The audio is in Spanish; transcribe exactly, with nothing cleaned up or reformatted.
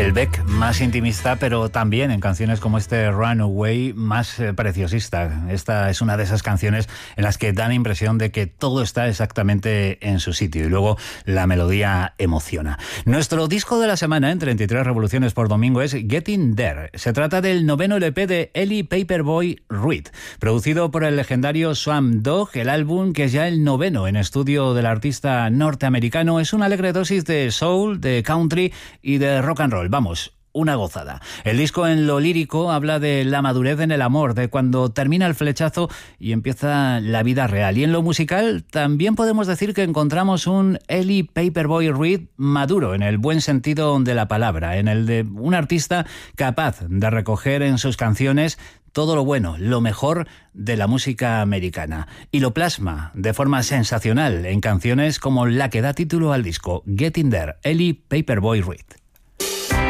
El Beck más intimista, pero también en canciones como este Runaway más eh, preciosista. Esta es una de esas canciones en las que dan impresión de que todo está exactamente en su sitio y luego la melodía emociona. Nuestro disco de la semana en treinta y tres revoluciones por domingo es Getting There. Se trata del noveno L P de Ellie Paperboy Reed, producido por el legendario Swamp Dogg. El álbum, que es ya el noveno en estudio del artista norteamericano, es una alegre dosis de soul, de country y de rock and roll. Vamos, una gozada. El disco en lo lírico habla de la madurez en el amor, de cuando termina el flechazo y empieza la vida real. Y en lo musical también podemos decir que encontramos un Ellie Paperboy Reed maduro, en el buen sentido de la palabra, en el de un artista capaz de recoger en sus canciones todo lo bueno, lo mejor de la música americana, y lo plasma de forma sensacional en canciones como la que da título al disco, Getting There, Ellie Paperboy Reed.